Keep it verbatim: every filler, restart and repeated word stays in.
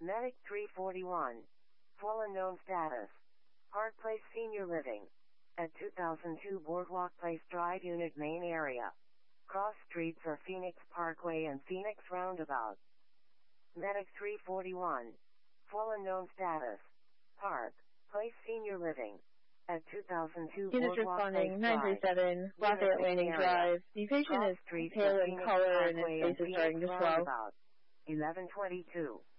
Medic three forty-one. Fallen known status. Park Place Senior Living. At two thousand two Boardwalk Place Drive Unit Main Area. Cross streets are Phoenix Parkway and Phoenix Roundabout. Medic three forty-one. Fallen known status. Park Place Senior Living. At two thousand two Units Boardwalk responding, Place nine Drive. three seven, Lafayette Landing Drive. The patient Cross is streets pale are in Phoenix color and his Parkway face and is starting Phoenix to swell. Roundabout. eleven twenty-two.